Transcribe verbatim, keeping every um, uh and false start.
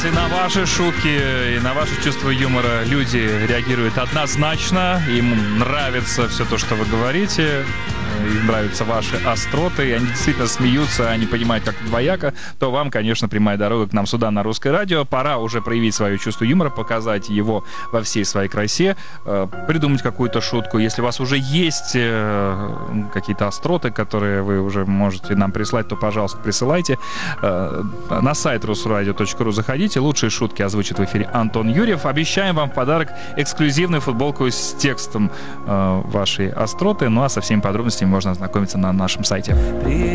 и на ваши шутки, и на ваше чувство юмора люди реагируют однозначно. Им нравится все то, что вы говорите. Им нравятся ваши остроты, и они действительно смеются, они понимают, как двояко, то вам, конечно, прямая дорога к нам сюда на Русское радио. Пора уже проявить свое чувство юмора, показать его во всей своей красе, э, придумать какую-то шутку. Если у вас уже есть э, какие-то остроты, которые вы уже можете нам прислать, то, пожалуйста, присылайте. Э, на сайт русрадио точка ру заходите. Лучшие шутки озвучит в эфире Антон Юрьев. Обещаем вам в подарок эксклюзивную футболку с текстом э, вашей остроты. Ну а со всеми подробностями можно ознакомиться на нашем сайте.